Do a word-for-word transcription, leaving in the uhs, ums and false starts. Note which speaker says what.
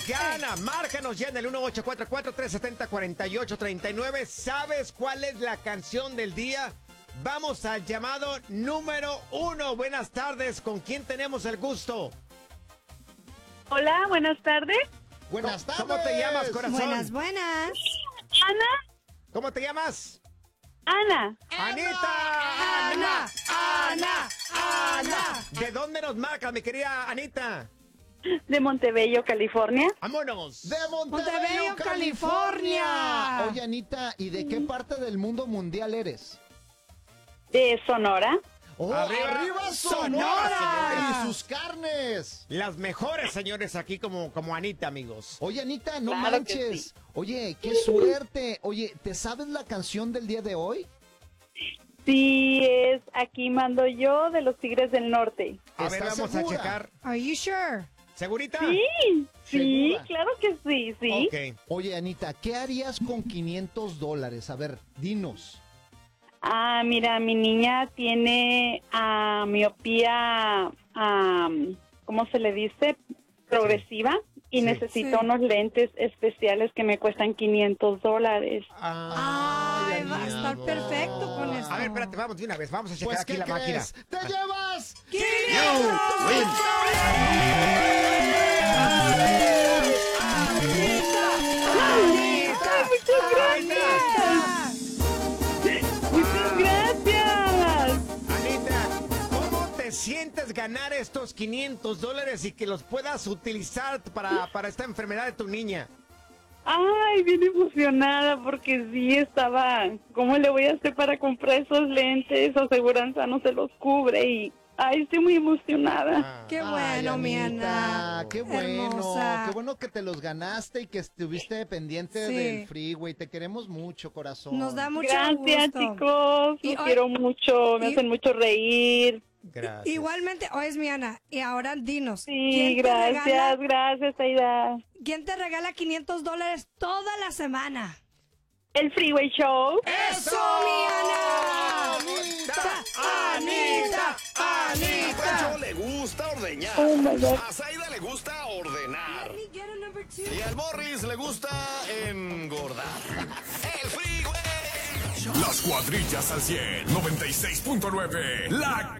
Speaker 1: Gana, márcanos ya en el uno ocho cuatro cuatro, tres siete cero, cuatro ocho tres nueve. ¿Sabes cuál es la canción del día? Vamos al llamado número uno. Buenas tardes, ¿con quién tenemos el gusto?
Speaker 2: Hola, buenas tardes.
Speaker 3: Buenas tardes.
Speaker 1: ¿Cómo te llamas, corazón?
Speaker 4: Buenas, buenas.
Speaker 2: Ana.
Speaker 1: ¿Cómo te llamas?
Speaker 2: Ana.
Speaker 1: ¡Anita!
Speaker 4: Ana, Ana, Ana.
Speaker 1: ¿De dónde nos marcas, mi querida Anita?
Speaker 2: De Montebello, California.
Speaker 1: ¡Vámonos!
Speaker 3: De Montebello,
Speaker 4: Montebello,
Speaker 3: California.
Speaker 4: California.
Speaker 3: Oye, Anita, ¿y de qué parte del mundo mundial eres?
Speaker 2: De Sonora.
Speaker 3: Oh,
Speaker 1: ¡Arriba,
Speaker 3: arriba
Speaker 1: Sonora,
Speaker 3: Sonora!
Speaker 1: señores!
Speaker 3: Y sus carnes.
Speaker 1: Las mejores señores aquí como, como Anita, amigos.
Speaker 3: Oye, Anita, no
Speaker 2: Claro que
Speaker 3: manches.
Speaker 2: sí.
Speaker 3: Oye, qué suerte. Oye, ¿te sabes la canción del día de hoy?
Speaker 2: Sí, es Aquí Mando Yo de los Tigres del Norte.
Speaker 1: A ver,
Speaker 3: ¿Estás
Speaker 1: vamos
Speaker 3: segura?
Speaker 1: a checar.
Speaker 4: Are you sure?
Speaker 1: ¿Segurita?
Speaker 2: Sí, sí,
Speaker 3: ¿Segura?
Speaker 2: claro que sí, sí.
Speaker 1: Ok.
Speaker 3: Oye, Anita, ¿qué harías con quinientos dólares? A ver, dinos.
Speaker 2: Ah, mira, mi niña tiene ah, miopía, ah, ¿cómo se le dice? Progresiva. Y
Speaker 1: Sí.
Speaker 2: necesito
Speaker 4: Sí.
Speaker 2: unos lentes especiales que me cuestan quinientos dólares.
Speaker 4: Ay, va a
Speaker 3: mi
Speaker 4: estar
Speaker 3: amor.
Speaker 4: perfecto con esto.
Speaker 1: A ver, espérate, vamos de una vez. Vamos a checar
Speaker 3: Pues,
Speaker 1: aquí
Speaker 3: ¿qué
Speaker 1: la
Speaker 3: crees?
Speaker 1: máquina.
Speaker 3: ¡Te llevas!
Speaker 2: ¡Muchas gracias!
Speaker 1: Anita, ¿cómo te sientes ganar estos quinientos dólares y que los puedas utilizar para, para esta enfermedad de tu niña?
Speaker 2: Ay, bien emocionada porque sí estaba, ¿cómo le voy a hacer para comprar esos lentes? Aseguranza no se los cubre y, ay, estoy muy emocionada.
Speaker 1: Ah.
Speaker 4: Qué
Speaker 3: Ay,
Speaker 4: bueno, mi
Speaker 3: Anita,
Speaker 4: Ana.
Speaker 3: qué bueno,
Speaker 4: Hermosa.
Speaker 3: qué bueno que te los ganaste y que estuviste pendiente
Speaker 4: Sí.
Speaker 3: del freeway. Te queremos mucho, corazón.
Speaker 4: Nos da mucho
Speaker 2: Gracias,
Speaker 4: gusto.
Speaker 2: chicos.
Speaker 4: Y
Speaker 2: Los
Speaker 4: hoy-
Speaker 2: quiero mucho, me
Speaker 4: y-
Speaker 2: hacen mucho reír.
Speaker 1: Gracias.
Speaker 4: Igualmente, hoy es mi Ana. Y ahora dinos.
Speaker 2: Sí,
Speaker 4: ¿quién te
Speaker 2: gracias,
Speaker 4: regala-
Speaker 2: gracias, Aida.
Speaker 4: ¿Quién te regala quinientos dólares toda la semana?
Speaker 2: El Freeway Show.
Speaker 4: ¡Eso, mi Ana!
Speaker 1: ¡Anita! ¡Anita!
Speaker 5: A
Speaker 1: ¡Anita!
Speaker 5: Pancho le gusta ordeñar.
Speaker 2: Oh, my God.
Speaker 5: A Zaida le gusta ordenar.
Speaker 4: Let me get a number two.
Speaker 5: Y al Morris le gusta engordar. El Freeway Show.
Speaker 6: Las cuadrillas al cien, noventa y seis punto nueve. La